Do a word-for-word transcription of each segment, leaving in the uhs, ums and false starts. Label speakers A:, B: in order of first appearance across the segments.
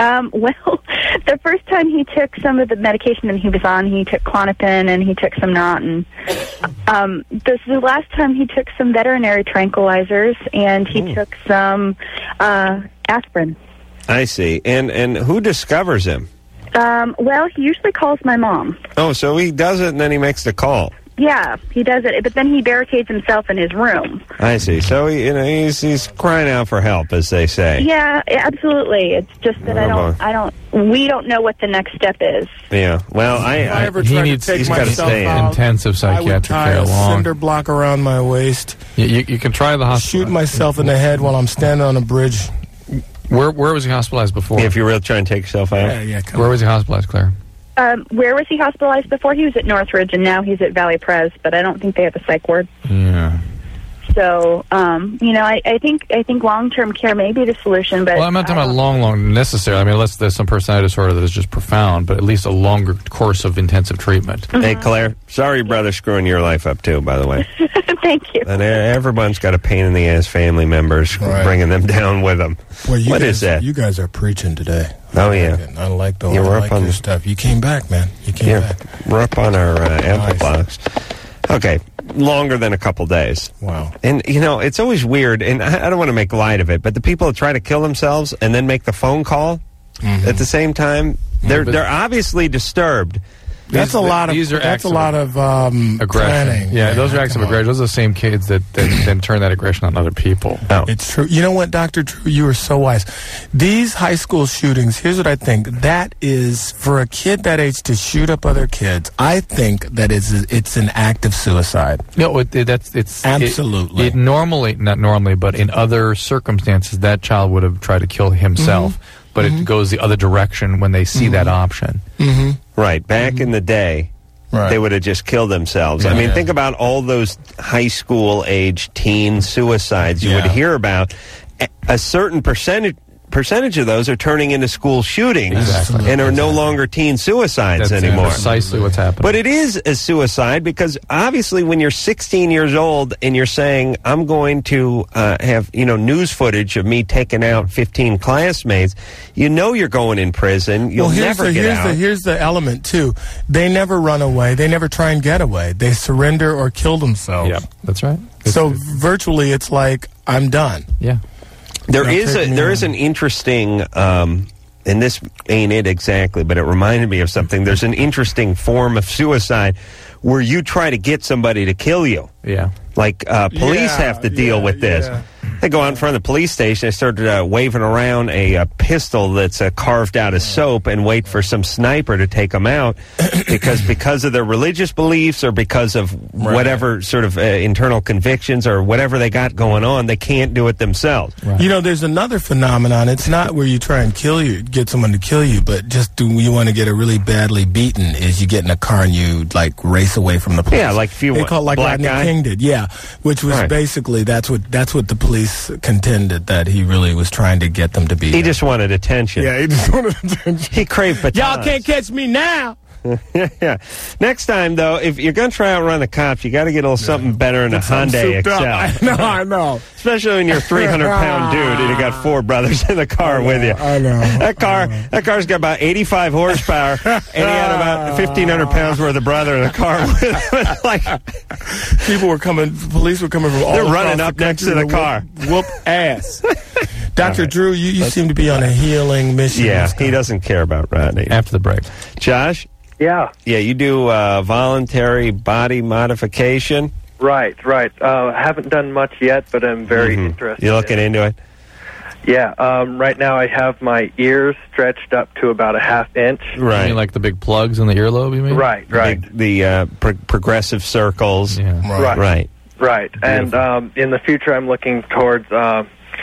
A: Um, well, the first time he took some of the medication that he was on, he took Klonopin and he took some Naughton. Um, this is the last time he took some veterinary tranquilizers, and he Ooh. took some uh, aspirin.
B: I see. And and who discovers him?
A: Um, well, he usually calls my mom.
B: Oh, so he does it and then he makes the call.
A: Yeah, he does it, but then he barricades himself in his room.
B: I see. So he, you know, he's he's crying out for help, as they say.
A: Yeah, absolutely. It's just that oh, I don't, I don't, we don't know what the next step is.
B: Yeah. Well, I,
C: if I, I ever
D: he
C: tried
D: needs,
C: to take
D: he's
C: myself
D: stay
C: out,
D: intensive psychiatric
C: I would tie
D: care
C: a
D: long.
C: cinder block around my waist.
D: You, you, you can try the hospital.
C: Shoot myself in the head while I'm standing on a bridge.
D: Where where was he hospitalized before?
B: If you're really trying to take yourself out.
C: Yeah, yeah.
D: Where on. was he hospitalized, Claire?
A: Um, where was he hospitalized before? He was at Northridge, and now he's at Valley Pres, but I don't think they have a psych ward.
D: Yeah.
A: So, um, you know, I, I think I think long-term care may be the solution, but...
D: Well, I'm not talking about long, long necessarily. I mean, unless there's some personality disorder that is just profound, but at least a longer course of intensive treatment.
A: Mm-hmm.
B: Hey, Claire, sorry your brother's screwing your life up, too, by the way.
A: Thank you.
B: And everyone's got a pain-in-the-ass family members right. bringing them down with them.
C: Well, you
B: what
C: guys,
B: is that?
C: You guys are preaching today.
B: Oh,
C: I
B: yeah.
C: Like it. I like the
B: yeah,
C: I
B: we're
C: like
B: up on
C: your
B: the,
C: stuff. You came back, man. You came
B: yeah,
C: back.
B: We're up on our uh, Apple
C: nice.
B: box. Okay, longer than a couple days.
C: Wow.
B: And, you know, it's always weird, and I, I don't want to make light of it, but the people that try to kill themselves and then make the phone call mm-hmm. at the same time, they're, they're obviously disturbed.
C: That's
D: these,
C: a lot of.
D: These are
C: that's a
D: of
C: lot of um,
D: aggression.
C: planning.
D: Yeah,
C: yeah,
D: those are acts of aggression. Those are the same kids that, that then turn that aggression on other people.
B: Oh.
C: It's true. You know what, Doctor Drew? You are so wise. These high school shootings. Here's what I think. That is for a kid that age to shoot up other kids. I think that is it's an act of suicide.
D: No, it, it, that's it's
C: absolutely.
D: It, it normally, not normally, but in other circumstances, that child would have tried to kill himself. Mm-hmm. But mm-hmm. it goes the other direction when they see mm-hmm. that option.
C: Mm-hmm.
B: Right. Back mm-hmm. in the day. Right. They would have just killed themselves.
D: Yeah,
B: I mean,
D: yeah.
B: think about all those high school age teen suicides you yeah. would hear about. A certain percentage percentage of those are turning into school shootings
D: exactly.
B: and are
D: exactly.
B: no longer teen suicides
D: That's
B: anymore.
D: Precisely what's happening.
B: But it is a suicide because obviously when you're sixteen years old and you're saying, I'm going to uh, have, you know, news footage of me taking out fifteen classmates, you know you're going in prison. You'll
C: well,
B: never
C: the,
B: get
C: here's
B: out.
C: The, here's the element, too. They never run away. They never try and get away. They surrender or kill themselves.
D: Yep, that's right.
C: So it's, virtually it's like, I'm done.
D: Yeah.
B: There is a there is an interesting, um, and this ain't it exactly, but it reminded me of something. There's an interesting form of suicide where you try to get somebody to kill you.
D: Yeah.
B: Like uh, police
C: yeah,
B: have to deal
C: yeah,
B: with this.
C: Yeah.
B: They go out in front of the police station. They started uh, waving around a, a pistol that's uh, carved out of soap and wait for some sniper to take them out because because of their religious beliefs or because of right. whatever sort of uh, internal convictions or whatever they got going on, they can't do it themselves.
C: Right. You know, there's another phenomenon. It's not where you try and kill you, get someone to kill you, but just do you want to get a really badly beaten is you get in a car and you like race away from the police.
B: Yeah, like if you
C: they call it like Rodney King did. Yeah, which was right. basically that's what that's what the police contended that he really was trying to get them to be.
B: He just wanted attention.
C: Yeah, he just wanted attention.
B: He craved batons.
C: Y'all can't catch me now.
B: Yeah. Next time, though, if you're going to try out run the cops, you got to get a little yeah. something better than a Hyundai Excel.
C: I know, I know.
B: Especially when you're a three hundred pound dude and you got four brothers in the car
C: know,
B: with you.
C: I know.
B: That car,
C: know.
B: that car's got about eighty-five horsepower, and he had about fifteen hundred pounds worth of brother in the car with him. Like,
C: people were coming, police were coming from all
B: they're
C: across
B: running
C: the
B: up next to the
C: whoop,
B: car.
C: Whoop ass. Doctor Right. Drew, you, you seem to be on a healing mission.
B: Yeah, he doesn't care about Rodney.
D: After the break.
B: Josh?
E: Yeah.
B: Yeah, you do uh, voluntary body modification?
E: Right, right. Uh, haven't done much yet, but I'm very
B: mm-hmm.
E: interested.
B: You looking
E: in
B: into it?
E: Yeah. Um, right now I have my ears stretched up to about a half inch.
B: Right.
D: You mean like the big plugs in the earlobe, you mean?
E: Right, right.
B: The, the uh, pro- progressive circles.
D: Yeah.
E: Right.
B: Right.
E: Right. And um, in the future I'm looking towards... Uh,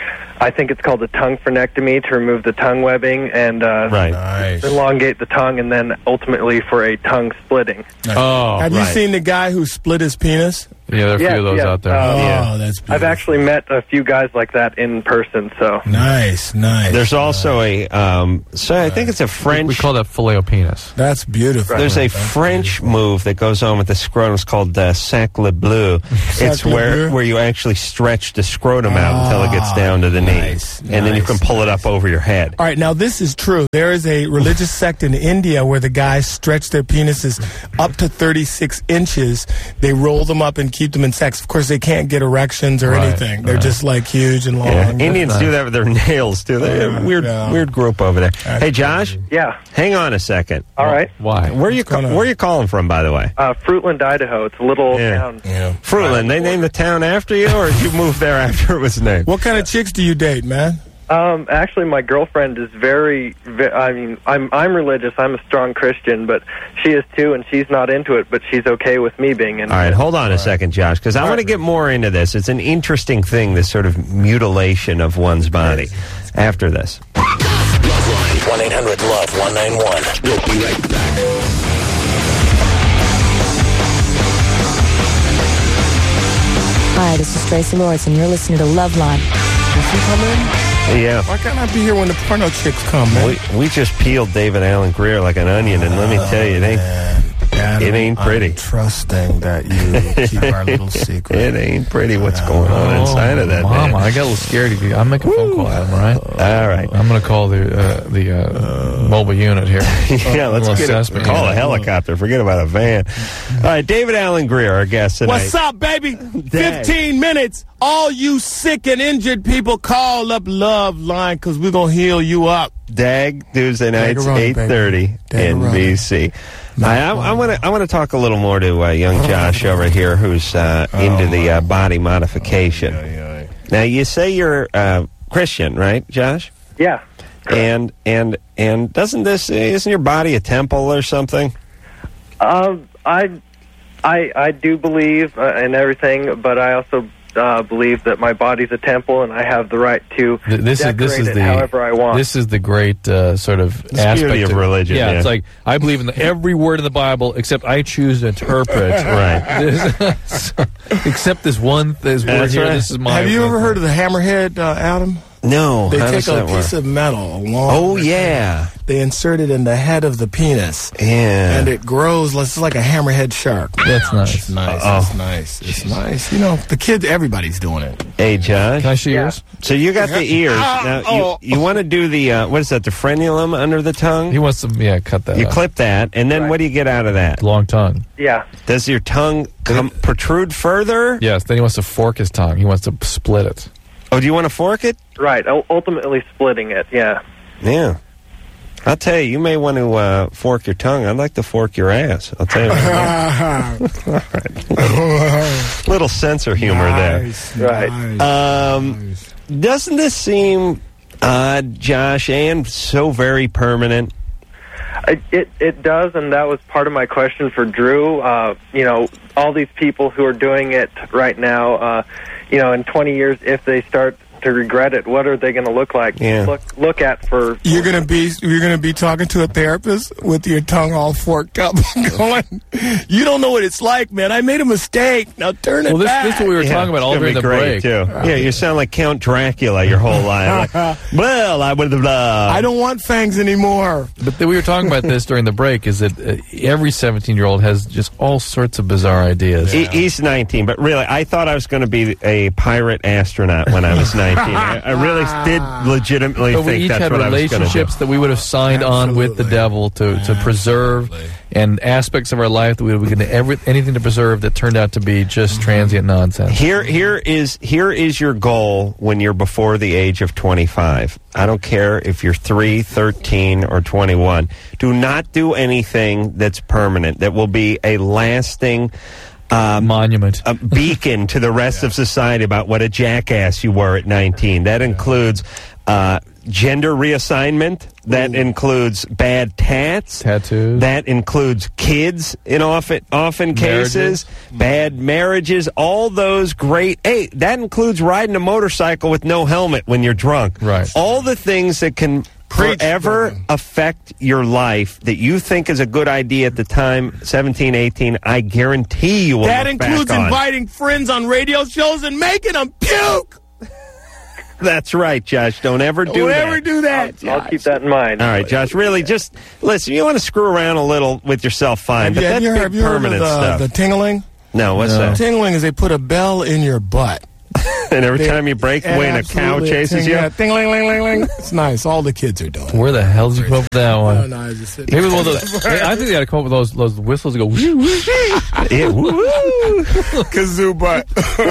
E: I think it's called a tongue frenectomy to remove the tongue webbing and uh,
B: right.
C: nice.
E: elongate the tongue, and then ultimately for a tongue splitting.
D: Oh,
C: have
D: right.
C: you seen the guy who split his penis?
D: Yeah, there are a
E: Yeah,
D: few of those
E: yeah,
D: out there.
E: uh,
C: Oh,
B: Yeah.
C: that's beautiful.
E: I've actually met a few guys like that in person, so.
C: Nice, nice.
B: There's also a, um, so I think it's a French.
D: we call that filet-o-penis.
C: That's beautiful.
B: There's a
C: That's
B: French
C: beautiful.
B: move that goes on with the scrotum. It's called uh, sac le bleu. It's
C: le
B: where
C: bleu?
B: where you actually stretch the scrotum out until it gets down to the knee,
C: nice,
B: and then you can
C: nice,
B: pull it up over your head.
C: All right, now this is true. There is a religious sect in India where the guys stretch their penises up to thirty-six inches. They roll them up and keep them in sex. Of course, they can't get erections or
D: Right,
C: anything. They're
D: right.
C: just like huge and long.
B: Yeah. Indians do that with their nails too. They're a
C: Yeah,
B: weird,
C: yeah.
B: weird group over there. Hey, Josh,
E: Yeah.
B: hang on a second.
E: All right.
D: Why?
B: Where are you ca-
C: going on?
B: where are you calling from, by the way?
E: Uh, Fruitland, Idaho. It's a little
B: Yeah.
E: town.
C: Yeah.
B: Fruitland. They named the town after you, or did you move there after it was named?
C: What kind of chicks do you date, man?
E: Um, actually, my girlfriend is very, ve I mean, I'm I'm religious. I'm a strong Christian, but she is too, and she's not into it. But she's okay with me being into
B: All right,
E: it.
B: hold on a second, Josh, because I want to get more into this. It's an interesting thing, this sort of mutilation of one's body. After this.
F: Loveline, one eight hundred love one nine one. We'll be right back.
G: Hi, this is Tracy Lords, and you're listening to Loveline.
C: Does he come in?
B: Yeah.
C: Why can't I be here when the porno chicks come, man?
B: We, we just peeled David Allen Greer like an onion, and let me tell you, it ain't,
C: Man, Adam,
B: it ain't pretty.
C: I'm trusting that you keep our little secret.
B: it ain't pretty what's going on inside of that,
D: Mama,
B: man.
D: I got a little scared. of you. I'm making a phone call, Adam, all right?
B: All right.
D: I'm going to call the uh, the uh, mobile unit here.
B: Yeah, let's
D: Little
B: get
D: assessment
B: it. Call
D: unit.
B: a helicopter. Forget about a van. All right, David Allen Greer, our guest tonight.
C: What's up, baby? fifteen minutes. All you sick and injured people, call up Love Line because we're going to heal you up.
B: Dag Tuesday nights,
C: Dagaroni,
B: eight thirty, N B C. I, I want to I want to talk a little more to uh, young Josh over here, who's uh, into the uh, body modification. Now, you say you're uh, Christian, right, Josh?
E: Yeah.
B: And and and doesn't this isn't your body a temple or something?
E: Um, I, I, I do believe uh, in everything, but I also uh, believe that my body's a temple, and I have the right to
D: Th- This is
E: decorate
D: this is
E: it
D: the
E: however I want.
D: This is the great uh, sort of
B: the
D: aspect
B: beauty of religion,
D: Yeah,
B: yeah.
D: it's like I believe in the, every word in the Bible except I choose to interpret.
B: Right.
D: This, except this one this word
B: That's
D: here.
B: right.
D: This is my.
C: Have you ever heard of the hammerhead, uh, Adam?
B: No.
C: They
B: how
C: take
B: does
C: a
B: that
C: piece
B: work?
C: of metal, a long
B: Oh yeah,
C: they insert it in the head of the penis,
B: yeah.
C: and it grows. It's like a hammerhead shark.
D: That's nice.
C: It's nice.
B: Uh-oh.
C: It's nice. It's nice. You know, the kids, everybody's doing it.
B: Hey, Josh.
D: Can I see yours?
B: So you got the ears. Now
C: Oh.
B: you you want to do the uh, what is that? The frenulum under the tongue.
D: He wants to. Yeah, cut that.
B: You
D: out.
B: clip that, and then
E: Right.
B: what do you get out of that?
D: long tongue.
E: yeah.
B: Does your tongue come protrude further?
D: Yes. Then he wants to fork his tongue. He wants to split it.
B: Oh, do you want to fork it?
E: Right. U- ultimately splitting it. Yeah.
B: Yeah. I'll tell you, you may want to uh, fork your tongue. I'd like to fork your ass. I'll tell you. Little censor humor
C: Nice,
E: Right.
C: nice,
B: there. Um,
C: nice.
B: doesn't this seem odd, Josh, and so very permanent?
E: It, it it does, and that was part of my question for Drew. Uh, you know, all these people who are doing it right now, uh, you know, in twenty years, if they start to regret it, what are they going to look like?
B: Yeah.
E: Look look at for.
C: You're gonna be you're gonna be talking to a therapist with your tongue all forked up, going, "You don't know what it's like, man. I made a mistake. Now turn it
D: Well, this,
C: back."
D: this is what we were
B: Yeah,
D: talking about
B: it's
D: all
B: gonna
D: during
B: be
D: the
B: great,
D: break.
B: too. Yeah, you sound like Count Dracula your whole life. Like, well, I would have. Uh,
C: I don't want fangs anymore.
D: But th- we were talking about this during the break. Is that uh, every seventeen-year-old has just all sorts of bizarre ideas.
B: He, he's nineteen, but really, I thought I was going to be a pirate astronaut when I was nineteen. I, I really did legitimately
D: But we
B: think
D: each
B: that's
D: had
B: what I was going to do.
D: relationships that we would have signed on with the
C: Absolutely.
D: devil to, to preserve, and aspects of our life that we would get every, anything to preserve that turned out to be just transient nonsense.
B: Here, here is here is your goal when you're before the age of twenty-five. I don't care if you're three, thirteen, or twenty-one. Do not do anything that's permanent, that will be a lasting um,
D: Monument.
B: a beacon to the rest of society about what a jackass you were at nineteen. That includes uh, gender reassignment. That includes bad tats.
D: Tattoos.
B: That includes kids in often often cases, bad marriages, all those great. Hey, that includes riding a motorcycle with no helmet when you're drunk.
D: Right.
B: All the things that can
C: Preach,
B: forever
C: brother.
B: affect your life that you think is a good idea at the time, seventeen, eighteen, I guarantee you will
C: That
B: look
C: includes
B: back on.
C: inviting friends on radio shows and making them puke.
B: That's right, Josh. Don't ever do
C: Don't
B: that.
C: ever do that.
E: I'll keep that in mind.
B: All right, Josh, really, just listen, you want to screw around a little with yourself, fine,
C: Have
B: but
C: you, have
B: that's
C: you,
B: big
C: heard, have you heard of
B: permanent
C: the,
B: stuff.
C: the tingling?
B: no, what's
D: No.
B: that?
C: Tingling is they put a bell in your butt.
B: And every
C: They-
B: time you break away and a cow
C: Absolutely.
B: chases
C: Ting-
B: you?
C: Yeah, ting-ling, ling, ling, ling. It's nice. All the kids are doing it.
D: Where the hell did you come up with that
C: Oh,
D: one?
C: no, I just said
D: Maybe one of those. I think they got to come up with those those whistles that go. Whoo, whoo.
B: Yeah, woo-hoo.
C: kazoo butt.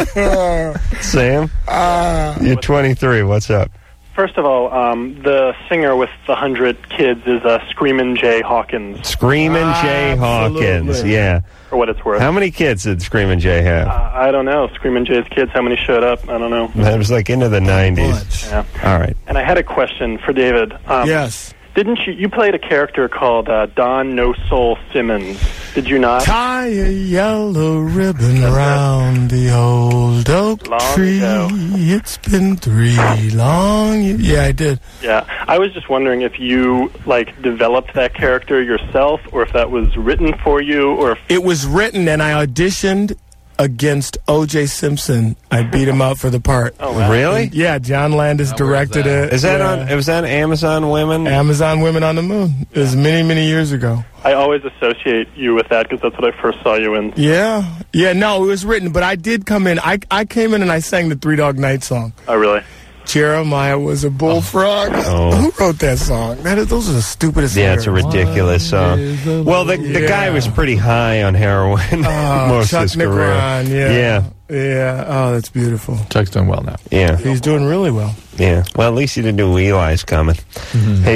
B: Sam,
C: Ah.
B: you're twenty-three. What's up?
H: First of all, um, the singer with the hundred kids is uh, Screamin' Jay Hawkins,
B: Screamin' Jay Hawkins.
C: Absolutely.
B: Yeah.
H: for what it's worth.
B: How many kids did Screamin' Jay have?
H: Uh, I don't know. Screamin' Jay's kids, how many showed up? I don't know.
B: That was like into the nineties.
C: Bunch.
H: Yeah.
B: All right.
H: And I had a question for David. Um,
C: Yes.
H: Didn't you, you played a character called uh, Don No Soul Simmons, did you not?
C: Tie a yellow ribbon around the old oak
H: Long
C: tree.
H: ago.
C: It's been three long years. Yeah, I did.
H: Yeah. I was just wondering if you, like, developed that character yourself, or if that was written for you, or if...
C: It was written, and I auditioned against O J Simpson. I beat him out for the part.
H: Oh, wow.
B: Really?
C: Yeah, John Landis
D: Now, where's
C: directed
D: that?
C: it.
B: Is that
C: Yeah.
B: on? Was that Amazon Women?
C: Amazon Women on the Moon? It was many, many years ago.
H: I always associate you with that because that's what I first saw you in.
C: Yeah. Yeah, no, it was written, but I did come in. I, I came in and I sang the Three Dog Night song.
H: Oh, really?
C: Jeremiah was a bullfrog.
B: Oh.
C: Who wrote that song? That is, those are the stupidest
B: Yeah, it's a
C: lyrics.
B: ridiculous song. Well, the the
C: Yeah.
B: guy was pretty high on heroin
C: Oh,
B: most
C: Chuck
B: of his career.
C: Nickeron, yeah.
B: Yeah.
C: Yeah. Oh, that's beautiful.
D: Chuck's doing well now.
B: Yeah,
C: He's doing really well.
B: yeah. Well, at least you didn't do Eli's Coming. Hey,